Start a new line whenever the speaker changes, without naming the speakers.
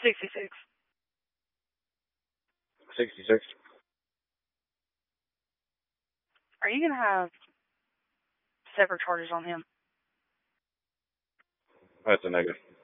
66.
66.
Are you going to have separate charges on him?
That's a negative.